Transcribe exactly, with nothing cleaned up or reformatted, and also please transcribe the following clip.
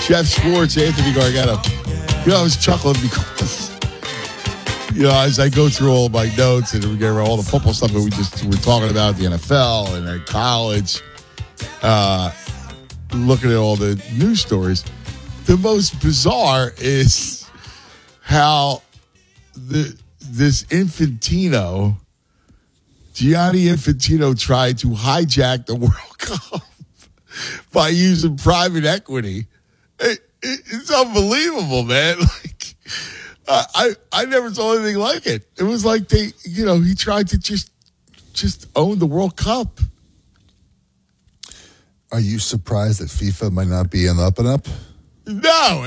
Jeff Schwartz, Anthony Gargano. You know, I was chuckling because, you know, as I go through all my notes and we get all the football stuff that we just were talking about, the N F L and at college, uh, looking at all the news stories, the most bizarre is how the this Infantino, Gianni Infantino, tried to hijack the World Cup by using private equity. It, it, it's unbelievable, man. Like, uh, I I never saw anything like it. It was like they, you know, he tried to just just own the World Cup. Are you surprised that FIFA might not be on the up and up? No.